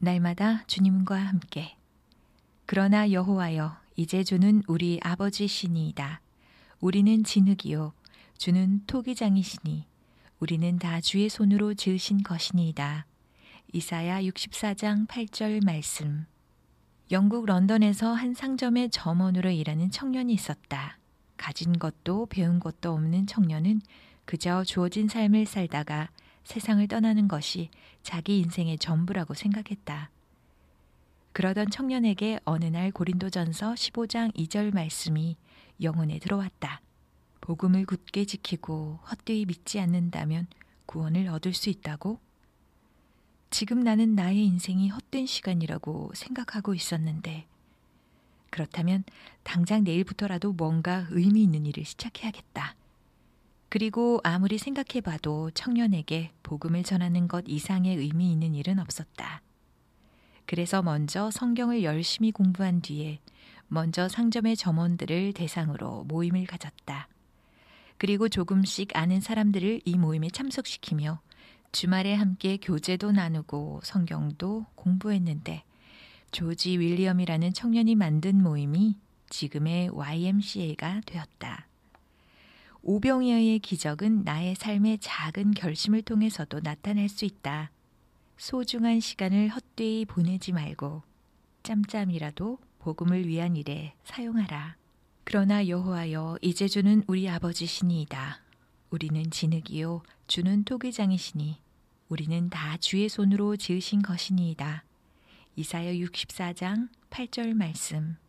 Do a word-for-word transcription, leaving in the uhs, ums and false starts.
날마다 주님과 함께. 그러나 여호와여, 이제 주는 우리 아버지시니이다. 우리는 진흙이요 주는 토기장이시니 우리는 다 주의 손으로 지으신 것이니이다. 이사야 육십사 장 팔 절 말씀. 영국 런던에서 한 상점의 점원으로 일하는 청년이 있었다. 가진 것도 배운 것도 없는 청년은 그저 주어진 삶을 살다가 세상을 떠나는 것이 자기 인생의 전부라고 생각했다. 그러던 청년에게 어느 날 고린도전서 십오 장 이 절 말씀이 영혼에 들어왔다. 복음을 굳게 지키고 헛되이 믿지 않는다면 구원을 얻을 수 있다고? 지금 나는 나의 인생이 헛된 시간이라고 생각하고 있었는데, 그렇다면 당장 내일부터라도 뭔가 의미 있는 일을 시작해야겠다. 그리고 아무리 생각해봐도 청년에게 복음을 전하는 것 이상의 의미 있는 일은 없었다. 그래서 먼저 성경을 열심히 공부한 뒤에 먼저 상점의 점원들을 대상으로 모임을 가졌다. 그리고 조금씩 아는 사람들을 이 모임에 참석시키며 주말에 함께 교제도 나누고 성경도 공부했는데, 조지 윌리엄이라는 청년이 만든 모임이 지금의 와이엠씨에이가 되었다. 오병이어의 기적은 나의 삶의 작은 결심을 통해서도 나타날 수 있다. 소중한 시간을 헛되이 보내지 말고 짬짬이라도 복음을 위한 일에 사용하라. 그러나 여호와여, 이제 주는 우리 아버지시니이다. 우리는 진흙이요 주는 토기장이시니 우리는 다 주의 손으로 지으신 것이니이다. 이사야 육십사 장 팔 절 말씀.